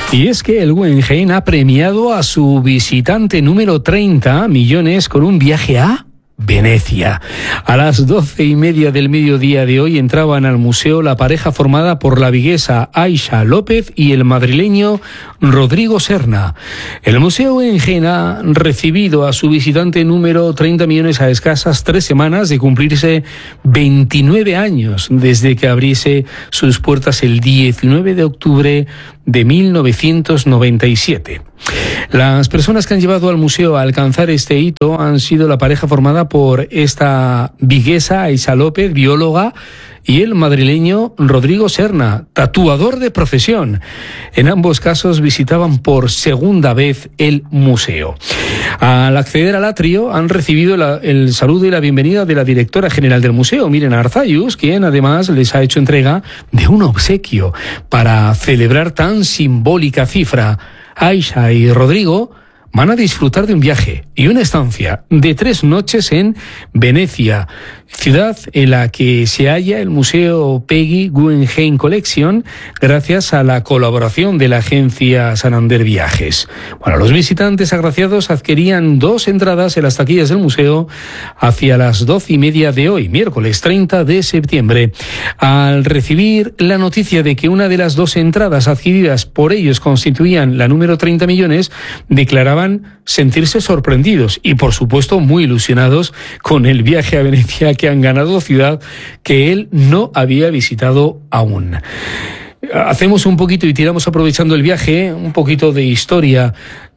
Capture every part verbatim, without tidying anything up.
Y es que el Guggenheim ha premiado a su visitante número treinta millones con un viaje a Venecia. A las doce y media del mediodía de hoy entraban al museo la pareja formada por la viguesa Aisha López y el madrileño Rodrigo Serna. El Museo Guggenheim ha recibido a su visitante número treinta millones a escasas tres semanas de cumplirse veintinueve años desde que abriese sus puertas el diecinueve de octubre de mil novecientos noventa y siete. Las personas que han llevado al museo a alcanzar este hito han sido la pareja formada por esta viguesa Aisha López, bióloga, y el madrileño Rodrigo Serna, tatuador de profesión. En ambos casos visitaban por segunda vez el museo. Al acceder al atrio han recibido la, el saludo y la bienvenida de la directora general del museo, Miren Arzayus, quien además les ha hecho entrega de un obsequio para celebrar tan simbólica cifra. Aisha y Rodrigo van a disfrutar de un viaje y una estancia de tres noches en Venecia, ciudad en la que se halla el Museo Peggy Guggenheim Collection, gracias a la colaboración de la agencia Santander Viajes. Bueno, los visitantes agraciados adquirían dos entradas en las taquillas del museo hacia las doce y media de hoy, miércoles treinta de septiembre. Al recibir la noticia de que una de las dos entradas adquiridas por ellos constituían la número treinta millones, declaraban sentirse sorprendidos y, por supuesto, muy ilusionados con el viaje a Venecia que han ganado, ciudad que él no había visitado aún. Hacemos un poquito y tiramos, aprovechando el viaje, un poquito de historia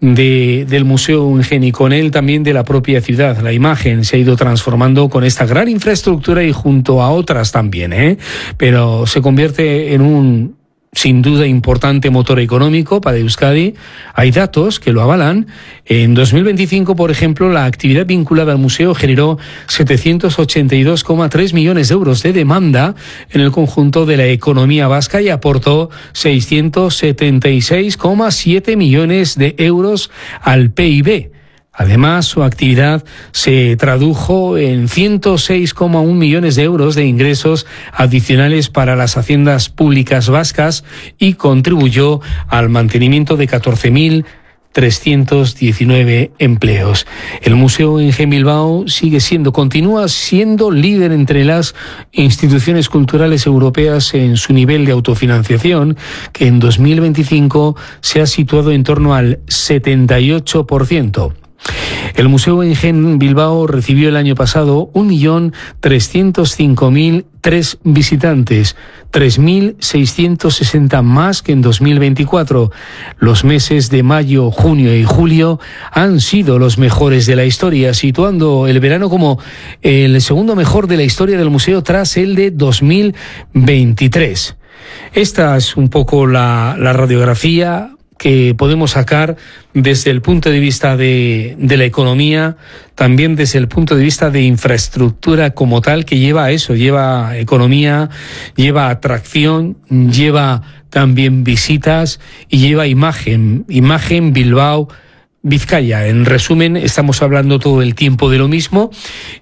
de, del Museo Guggenheim y con él también de la propia ciudad. La imagen se ha ido transformando con esta gran infraestructura y junto a otras también, ¿eh? Pero se convierte en un, sin duda, importante motor económico para Euskadi. Hay datos que lo avalan. En dos mil veinticinco, por ejemplo, la actividad vinculada al museo generó setecientos ochenta y dos coma tres millones de euros de demanda en el conjunto de la economía vasca y aportó seiscientos setenta y seis coma siete millones de euros al P I B. Además, su actividad se tradujo en ciento seis coma uno millones de euros de ingresos adicionales para las haciendas públicas vascas y contribuyó al mantenimiento de catorce mil trescientos diecinueve empleos. El Museo Guggenheim Bilbao sigue siendo, continúa siendo líder entre las instituciones culturales europeas en su nivel de autofinanciación, que en dos mil veinticinco se ha situado en torno al setenta y ocho por ciento. El Museo Guggenheim Bilbao recibió el año pasado un millón trescientos cinco mil tres visitantes, tres mil seiscientos sesenta más que en dos mil veinticuatro. Los meses de mayo, junio y julio han sido los mejores de la historia, situando el verano como el segundo mejor de la historia del museo tras el de dos mil veintitrés. Esta es un poco la, la radiografía que podemos sacar desde el punto de vista de, de la economía, también desde el punto de vista de infraestructura como tal, que lleva a eso, lleva economía, lleva atracción, lleva también visitas y lleva imagen, imagen Bilbao, Vizcaya. En resumen, estamos hablando todo el tiempo de lo mismo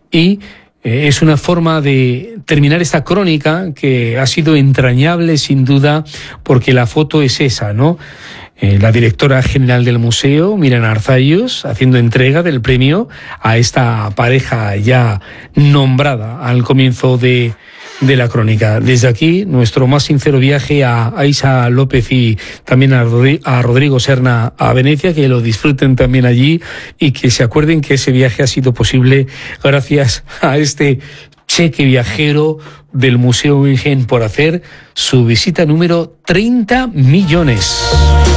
y eh, es una forma de terminar esta crónica que ha sido entrañable sin duda, porque la foto es esa, ¿no? Eh, la directora general del museo, Miren Arzayus, haciendo entrega del premio a esta pareja ya nombrada al comienzo de, de la crónica. Desde aquí, nuestro más sincero viaje a Aisha López y también a, Rodri- a Rodrigo Serna a Venecia, que lo disfruten también allí y que se acuerden que ese viaje ha sido posible gracias a este cheque viajero del Museo Guggenheim por hacer su visita número treinta millones.